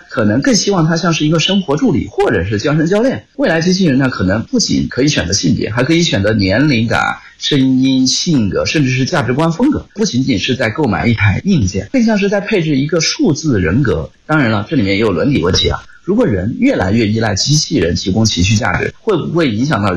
可能更希望它像是一个生活助理或者是健身教练。未来机器人呢，可能不仅可以选择性别，还可以选择年龄感、声音、性格，甚至是价值观风格，不仅仅是在购买一台硬件，更像是在配置一个数字人格。当然了，这里面也有伦理问题啊。如果人越来越依赖机器人提供情绪价值，会不会影响到